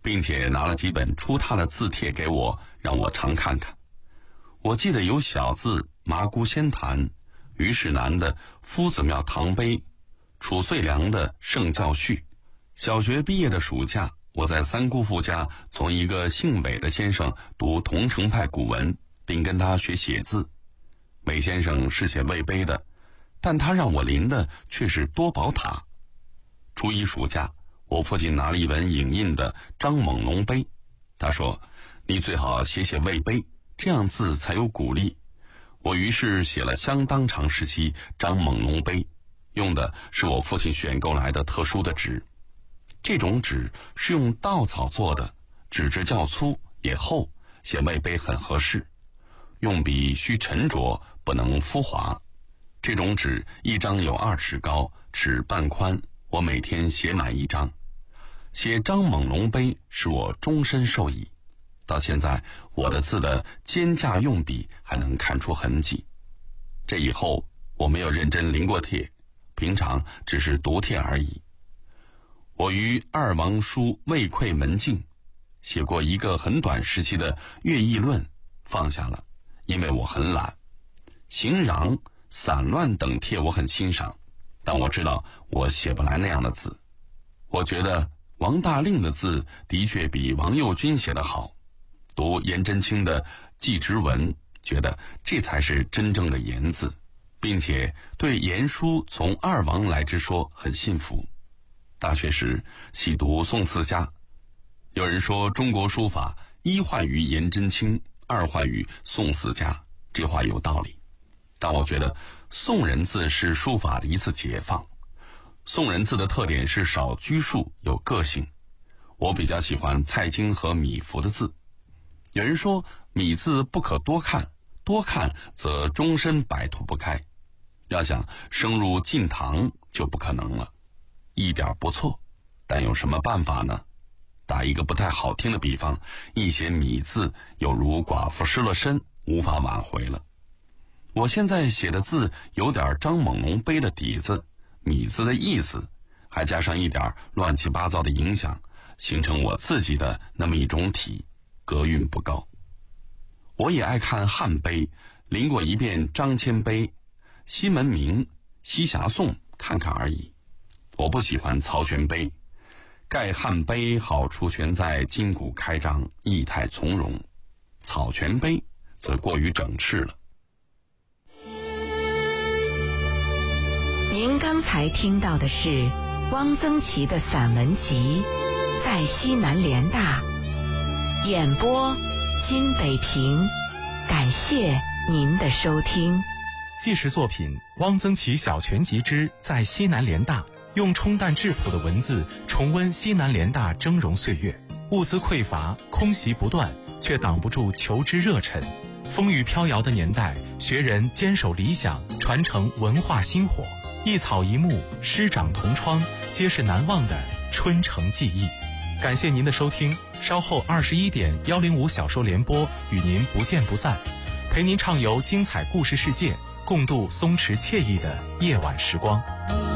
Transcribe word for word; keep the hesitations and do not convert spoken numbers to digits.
并且拿了几本出他的字帖给我，让我常看看。我记得有小字麻姑仙坛、虞世南的夫子庙堂碑、褚遂良的圣教序。小学毕业的暑假，我在三姑父家从一个姓韦的先生读桐城派古文，并跟他学写字。韦先生是写魏碑的，但他让我临的却是多宝塔。初一暑假，我父亲拿了一本影印的张猛龙碑，他说：“你最好写写魏碑，这样字才有鼓励。”我于是写了相当长时期张猛龙碑，用的是我父亲选购来的特殊的纸。这种纸是用稻草做的，纸质较粗也厚，写魏碑很合适。用笔需沉着，不能浮滑。这种纸一张有二尺高，尺半宽，我每天写满一张。写张猛龙碑是我终身受益，到现在我的字的肩架用笔还能看出痕迹。这以后我没有认真临过帖，平常只是读帖而已。我于二王书未愧门径，写过一个很短时期的乐毅论，放下了，因为我很懒。行禳、散乱等帖我很欣赏，但我知道我写不来那样的字。我觉得王大令的字的确比王右军写得好。读颜真卿的祭侄文，觉得这才是真正的颜字，并且对颜书从二王来之说很信服。大学时喜读宋四家，有人说中国书法一坏于颜真卿，二坏于宋四家，这话有道理。但我觉得宋人字是书法的一次解放。宋人字的特点是少拘束，有个性。我比较喜欢蔡京和米芾的字。有人说米字不可多看，多看则终身摆脱不开，要想升入晋唐就不可能了。一点不错，但有什么办法呢？打一个不太好听的比方，一写米字有如寡妇失了身，无法挽回了。我现在写的字有点张猛龙碑的底子，米字的意思，还加上一点乱七八糟的影响，形成我自己的那么一种体，格韵不高。我也爱看汉碑，临过一遍张骞碑、西门铭、西峡颂，看看而已。我不喜欢曹全碑，盖汉碑好处全在筋骨开张，意态从容，草全碑则过于整饬了。 您刚才听到的是汪曾祺的散文集《在西南联大》，演播金北平，感谢您的收听。 纪实作品《汪曾祺小全集之在西南联大》，用冲淡质朴的文字重温西南联大峥嵘岁月。物资匮乏，空袭不断，却挡不住求知热忱。风雨飘摇的年代，学人坚守理想，传承文化薪火。一草一木，师长同窗，皆是难忘的春城记忆。感谢您的收听，稍后二十一点幺零五小说联播与您不见不散，陪您畅游精彩故事世界，共度松弛惬意的夜晚时光。